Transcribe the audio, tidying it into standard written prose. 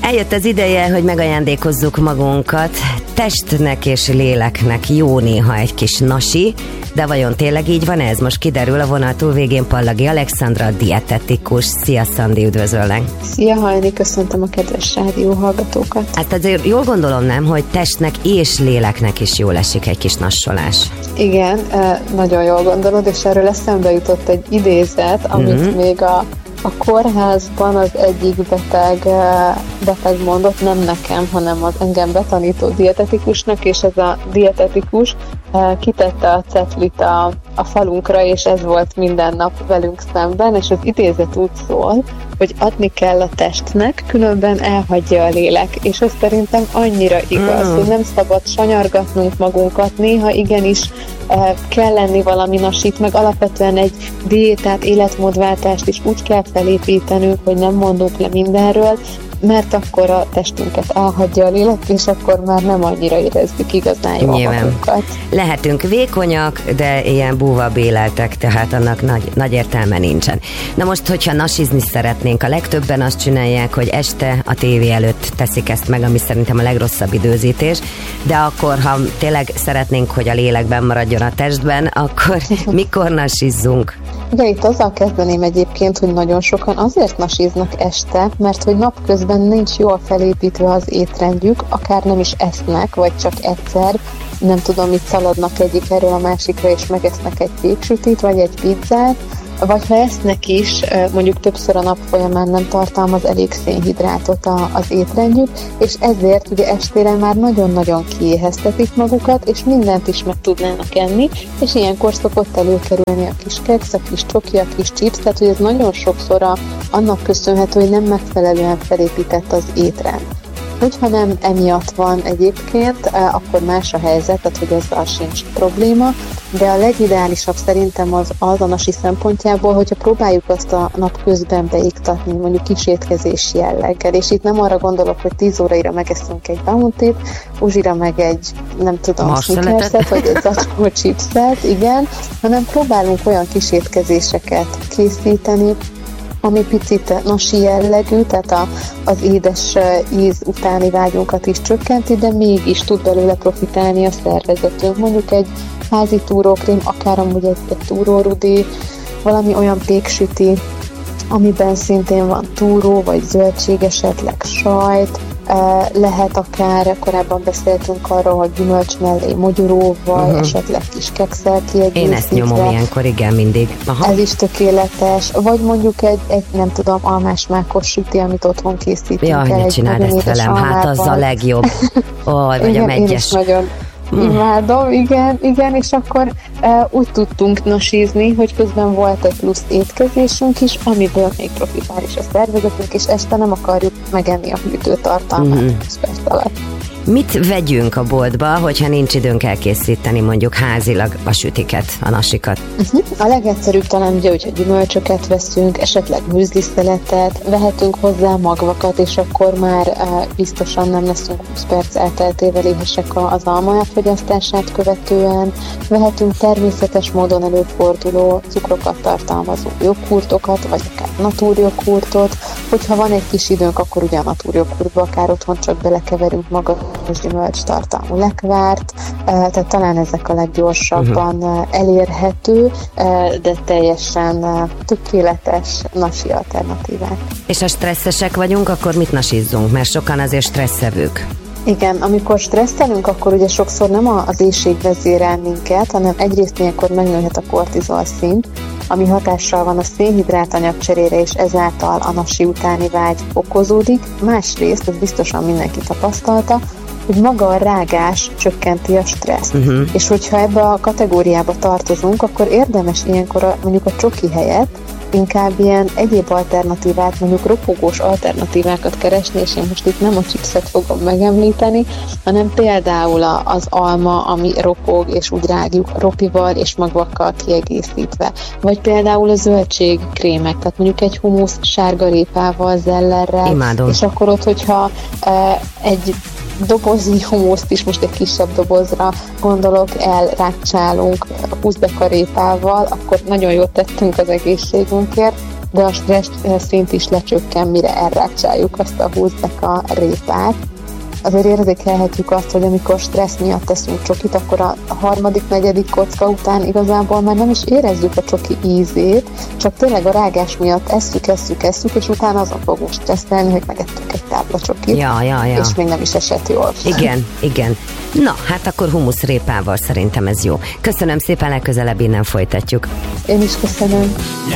Eljött az ideje, hogy megajándékozzuk magunkat. Testnek és léleknek jó néha egy kis nasi, de vajon tényleg így van ez? Most kiderül. A vonal túlvégén Pallagi Alexandra, dietetikus. Szia, Szandi, üdvözöllek! Szia, Hajni, köszöntöm a kedves rádió hallgatókat! Hát azért jól gondolom, nem, hogy testnek és léleknek is jól esik egy kis nassolás. Igen, nagyon jól gondolod, és erről eszembe jutott egy idézet, amit még a kórházban az egyik beteg mondott, nem nekem, hanem az engem betanító dietetikusnak, és ez a dietetikus kitette a cetlit a falunkra, és ez volt minden nap velünk szemben, és az idézet úgy szól, hogy adni kell a testnek, különben elhagyja a lélek, és ez szerintem annyira igaz, hogy nem szabad sanyargatnunk magunkat, néha igenis kell lenni valami nasit, meg alapvetően egy diétát, életmódváltást is úgy kell felépítenünk, hogy nem mondunk le mindenről, mert akkor a testünket elhagyja a lélek, és akkor már nem annyira érezzük igazán jól magunkat. Lehetünk vékonyak, de ilyen búvabb éleltek, tehát annak nagy értelme nincsen. Na most, hogyha nasizni szeretnénk, a legtöbben azt csinálják, hogy este a tévé előtt teszik ezt meg, ami szerintem a legrosszabb időzítés, de akkor, ha tényleg szeretnénk, hogy a lélekben maradjon a testben, akkor mikor nasizzunk? Ugye itt azzal kezdeném egyébként, hogy nagyon sokan azért nasiznak este, mert hogy napközben nincs jól felépítve az étrendjük, akár nem is esznek, vagy csak egyszer, nem tudom, mit szaladnak egyik erről a másikra, és megesznek egy péksütit, vagy egy pizzát, vagy ha esznek is, mondjuk többször a nap folyamán nem tartalmaz elég szénhidrátot az étrendjük, és ezért ugye estére már nagyon-nagyon kiéheztetik magukat, és mindent is meg tudnának enni, és ilyenkor szokott előkerülni a kis keksz, a kis csoki, a kis chips, tehát hogy ez nagyon sokszor annak köszönhető, hogy nem megfelelően felépített az étrend. Hogyha nem emiatt van egyébként, akkor más a helyzet, tehát hogy ezzel sincs probléma, de a legideálisabb szerintem az a nasi szempontjából, hogyha próbáljuk azt a nap közben beiktatni, mondjuk kis étkezési jelleggel, és itt nem arra gondolok, hogy 10 óraira megeszünk egy bountyt, Uzsira meg egy, nem tudom, snickerset, vagy egy zacskó chipset, igen, hanem próbálunk olyan kis étkezéseket készíteni, ami picit nasi jellegű, tehát az édes íz utáni vágyunkat is csökkenti, de mégis tud belőle profitálni a szervezetünk. Mondjuk egy házi túrókrém, akár amúgy egy túrórudi, valami olyan péksüti, amiben szintén van túró, vagy zöldség, esetleg sajt, lehet akár, korábban beszéltünk arról, hogy gyümölcs mellé mogyoróval, esetleg kis kekszel kiegészítve. Én ezt nyomom ilyenkor, igen, mindig. Aha. Ez is tökéletes. Vagy mondjuk egy nem tudom, almás-mákos süti, amit otthon készítünk. Jaj, ne csináld ezt velem, hát az a legjobb. Vagy igen, a meggyes. Én is nagyon imádom, igen, és akkor úgy tudtunk nasizni, hogy közben volt egy plusz étkezésünk is, amiből még profitál is a szervezetünk, és este nem akarjuk megenni a hűtőtartalmát 20 perc alatt. Mit vegyünk a boltba, hogyha nincs időnk elkészíteni mondjuk házilag a sütiket, a nasikat? A legegyszerűbb talán ugye, hogyha gyümölcsöket veszünk, esetleg műzliszeletet, vehetünk hozzá magvakat, és akkor már biztosan nem leszünk 20 perc elteltével éhesek az alma elfogyasztását követően. Vehetünk természetes módon előforduló cukrokat tartalmazó joghurtokat, vagy akár natúrjoghurtot. Hogyha van egy kis időnk, akkor ugye a natúrjoghurtba akár otthon csak belekeverünk maga gyümölcs tartalmú lekvárt, tehát talán ezek a leggyorsabban elérhető, de teljesen tökéletes nasi alternatívák. És ha stresszesek vagyunk, akkor mit nasizzunk? Mert sokan azért stresszevők. Igen, amikor stresszelünk, akkor ugye sokszor nem az éhség vezérel minket, hanem egyrészt ilyenkor megnőhet a kortizol szint, ami hatással van a szénhidrát anyagcserére, és ezáltal a nasi utáni vágy fokozódik. Másrészt, ez biztosan mindenki tapasztalta, hogy maga a rágás csökkenti a stresszt. És hogyha ebbe a kategóriába tartozunk, akkor érdemes ilyenkor mondjuk a csoki helyett inkább ilyen egyéb alternatívát, mondjuk ropogós alternatívákat keresni, és én most itt nem a chipset fogom megemlíteni, hanem például az alma, ami ropog, és úgy rágjuk ropival és magvakkal kiegészítve. Vagy például a zöldségkrémek, tehát mondjuk egy humusz sárgarépával, zellerrel. Imádom. És akkor ott, hogyha egy doboznyi humuszt is, most egy kisebb dobozra gondolok, elrákcsálunk 20 dekarépával, akkor nagyon jót tettünk az egészségünkért, de a stressz szint is lecsökken, mire elrákcsáljuk azt a 20 deka répát. Azért érzékelhetjük azt, hogy amikor stressz miatt teszünk csokit, akkor a harmadik, negyedik kocka után igazából már nem is érezzük a csoki ízét, csak tényleg a rágás miatt esszük, és utána azon fogunk stresszelni, hogy megettünk egy tábla csokit, és még nem is esett jól. Igen. Na, hát akkor humuszrépával szerintem ez jó. Köszönöm szépen, legközelebb innen folytatjuk. Én is köszönöm.